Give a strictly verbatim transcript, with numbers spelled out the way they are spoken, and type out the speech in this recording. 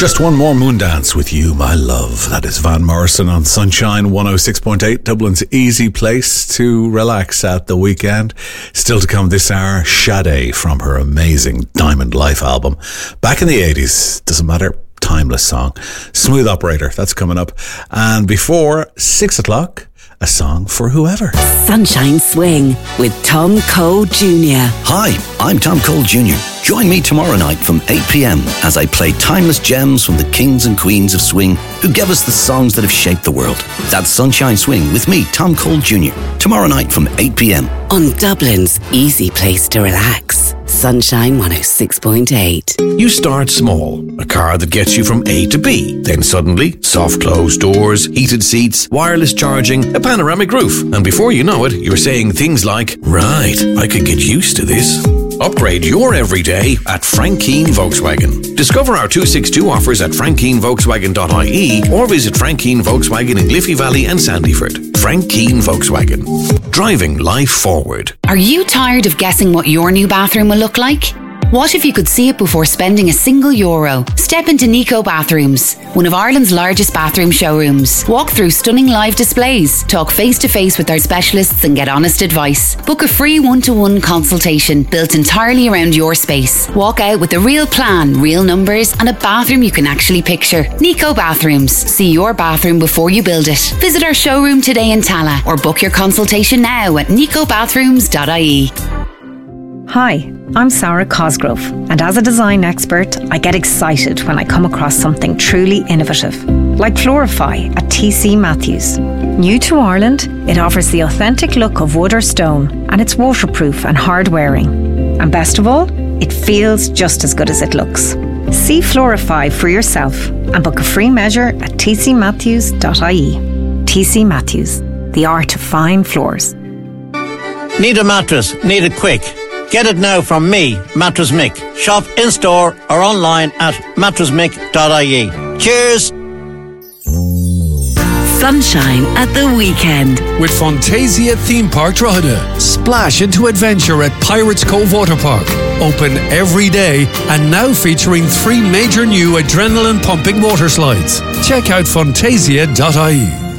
Just one more moon dance with you, my love. That is Van Morrison on Sunshine one oh six point eight, Dublin's easy place to relax at the weekend. Still to come this hour, Sade from her amazing Diamond Life album. Back in the eighties, doesn't matter, timeless song. Smooth Operator, that's coming up. And before six o'clock, a song for whoever. Sunshine Swing with Tom Cole Junior Hi, I'm Tom Cole Junior Join me tomorrow night from eight p.m. as I play timeless gems from the kings and queens of swing who gave us the songs that have shaped the world. That's Sunshine Swing with me, Tom Cole Junior Tomorrow night from eight p.m. on Dublin's easy place to relax. Sunshine one oh six point eight. You start small, a car that gets you from A to B. Then suddenly, soft closed doors, heated seats, wireless charging, a panoramic roof. And before you know it, you're saying things like, right, I could get used to this. Upgrade your everyday at Frank Keane Volkswagen. Discover our two sixty-two offers at frank keane volkswagen dot I E or visit Frank Keane Volkswagen in Liffey Valley and Sandyford. Frank Keane Volkswagen. Driving life forward. Are you tired of guessing what your new bathroom will look like? What if you could see it before spending a single euro? Step into Nico Bathrooms, one of Ireland's largest bathroom showrooms. Walk through stunning live displays, talk face to face with our specialists and get honest advice. Book a free one-to-one consultation built entirely around your space. Walk out with a real plan, real numbers and a bathroom you can actually picture. Nico Bathrooms. See your bathroom before you build it. Visit our showroom today in Tala or book your consultation now at nico bathrooms dot I E. Hi, I'm Sarah Cosgrove, and as a design expert, I get excited when I come across something truly innovative, like Florify at T C Matthews. New to Ireland, it offers the authentic look of wood or stone, and it's waterproof and hard wearing. And best of all, it feels just as good as it looks. See Florify for yourself and book a free measure at t c matthews dot I E. T C Matthews, the art of fine floors. Need a mattress? Need it quick? Get it now from me, Mattress Mick. Shop in-store or online at mattress mick dot I E. Cheers! Sunshine at the weekend. With Fantasia Theme Park Drogheda. Splash into adventure at Pirates Cove Water Park. Open every day and now featuring three major new adrenaline pumping water slides. Check out fantasia dot I E.